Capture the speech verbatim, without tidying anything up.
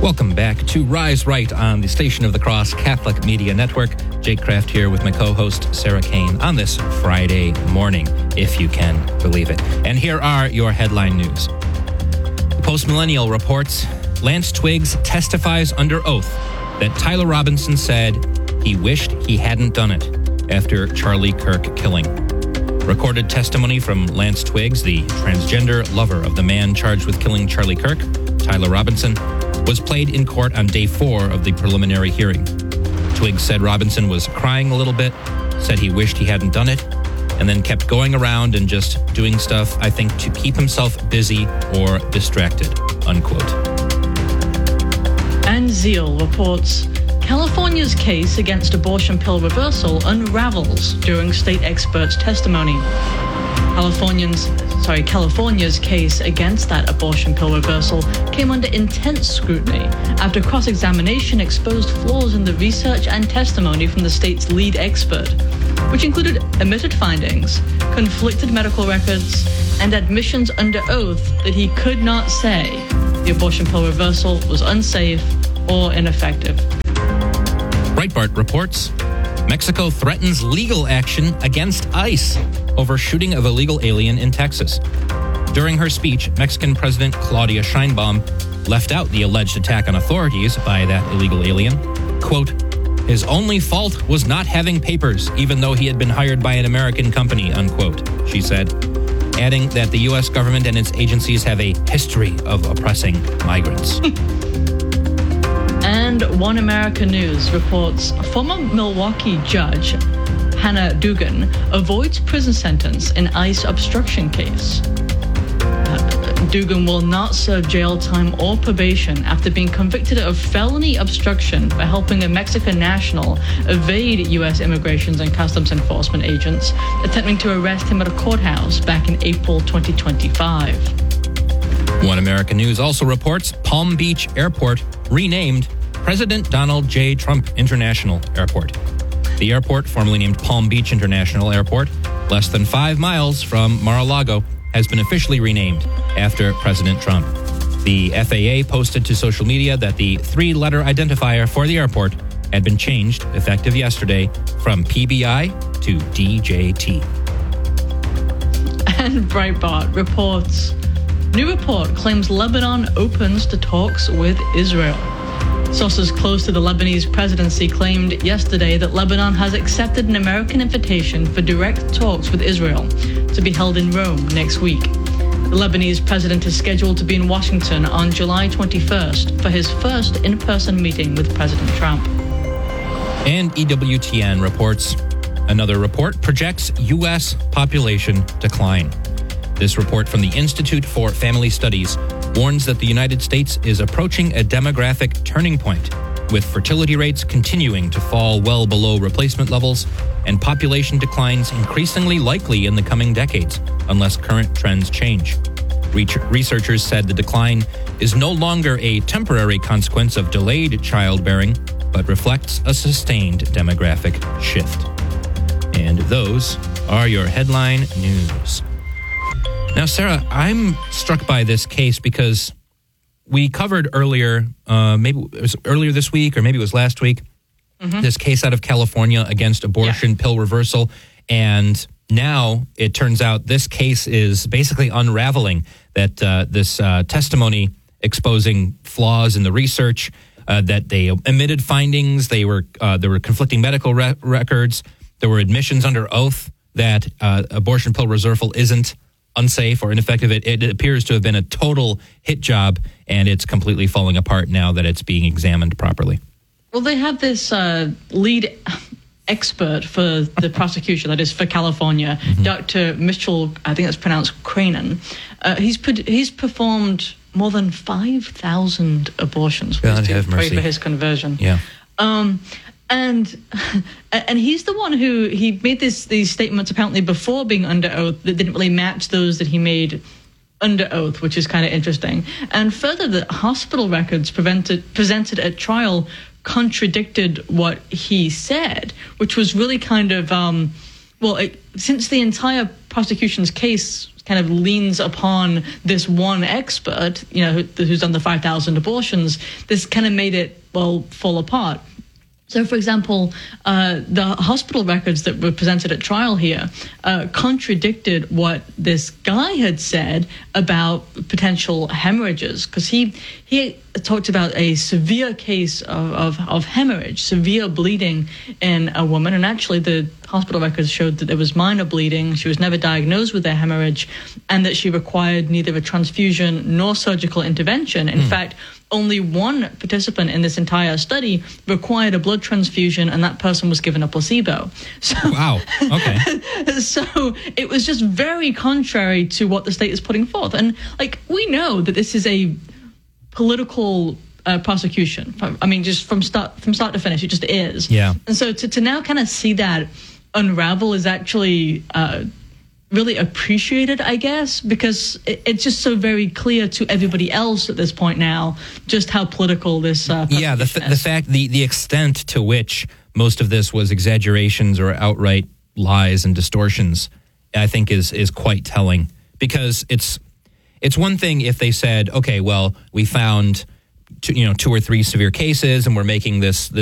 Welcome back to Rise Right on the Station of the Cross Catholic Media Network. Jake Kraft here with my co-host Sarah Kane on this Friday morning, if you can believe it. And here are your headline news. The Post-Millennial reports Lance Twiggs testifies under oath that Tyler Robinson said he wished he hadn't done it after Charlie Kirk killing. Recorded testimony from Lance Twiggs, the transgender lover of the man charged with killing Charlie Kirk, Tyler Robinson, was played in court on day four of the preliminary hearing. Twiggs said Robinson was crying a little bit, said he wished he hadn't done it, and then kept going around and just doing stuff, I think, to keep himself busy or distracted, unquote. And Zeal reports California's case against abortion pill reversal unravels during state experts' testimony. Californians, sorry, California's case against that abortion pill reversal came under intense scrutiny after cross-examination exposed flaws in the research and testimony from the state's lead expert, which included omitted findings, conflicted medical records, and admissions under oath that he could not say the abortion pill reversal was unsafe or ineffective. Breitbart reports Mexico threatens legal action against ICE over shooting of illegal alien in Texas. During her speech, Mexican President Claudia Sheinbaum left out the alleged attack on authorities by that illegal alien. Quote, his only fault was not having papers, even though he had been hired by an American company, unquote, she said, adding that the U S government and its agencies have a history of oppressing migrants. And One America News reports former Milwaukee judge Hannah Dugan avoids prison sentence in ICE obstruction case. Uh, Dugan will not serve jail time or probation after being convicted of felony obstruction for helping a Mexican national evade U S Immigration and Customs Enforcement agents attempting to arrest him at a courthouse back in April twenty twenty-five. One America News also reports Palm Beach Airport renamed President Donald J. Trump International Airport. The airport, formerly named Palm Beach International Airport, less than five miles from Mar-a-Lago, has been officially renamed after President Trump. The F A A posted to social media that the three-letter identifier for the airport had been changed, effective yesterday, from P B I to D J T. And Breitbart reports, new report claims Lebanon opens to talks with Israel. Sources close to the Lebanese presidency claimed yesterday that Lebanon has accepted an American invitation for direct talks with Israel to be held in Rome next week. The Lebanese president is scheduled to be in Washington on July twenty-first for his first in-person meeting with President Trump. And E W T N reports another report projects U S population decline. This report from the Institute for Family Studies warns that the United States is approaching a demographic turning point, with fertility rates continuing to fall well below replacement levels and population declines increasingly likely in the coming decades, unless current trends change. Researchers said the decline is no longer a temporary consequence of delayed childbearing, but reflects a sustained demographic shift. And those are your headline news. Now, Sarah, I'm struck by this case because we covered earlier, uh, maybe it was earlier this week or maybe it was last week, mm-hmm. this case out of California against abortion yeah. pill reversal. And now it turns out this case is basically unraveling, that uh, this uh, testimony exposing flaws in the research, uh, that they omitted findings, they were uh, there were conflicting medical re- records, there were admissions under oath that uh, abortion pill reversal isn't unsafe or ineffective. It, it appears to have been a total hit job, and it's completely falling apart now that it's being examined properly. Well, they have this uh, lead expert for the prosecution, that is for California, mm-hmm. Doctor Mitchell, I think that's pronounced Cranen. Uh, he's he's performed more than five thousand abortions. God have mercy. Pray for his conversion. Yeah. Um, And and he's the one who he made this these statements apparently before being under oath that didn't really match those that he made under oath, which is kind of interesting. And further, the hospital records prevented, presented at trial contradicted what he said, which was really kind of, um, well, it, since the entire prosecution's case kind of leans upon this one expert, you know, who, who's done the five thousand abortions, this kind of made it, well, fall apart. So, for example, uh, the hospital records that were presented at trial here uh, contradicted what this guy had said about potential hemorrhages, because he he talked about a severe case of, of, of hemorrhage, severe bleeding in a woman. And actually, the hospital records showed that there was minor bleeding. She was never diagnosed with a hemorrhage, and that she required neither a transfusion nor surgical intervention. In mm. fact, only one participant in this entire study required a blood transfusion, and that person was given a placebo. So, wow. Okay. So it was just very contrary to what the state is putting forth. And, like, we know that this is a political uh, prosecution. I mean, just from start from start to finish, it just is. Yeah. And so to, to now kind of see that unravel is actually Uh, really appreciated, I guess, because it, it's just so very clear to everybody else at this point now just how political this uh, yeah the, f- the fact the the extent to which most of this was exaggerations or outright lies and distortions, I think is is quite telling, because it's it's one thing if they said, okay, well, we found two, you know two or three severe cases and we're making this, this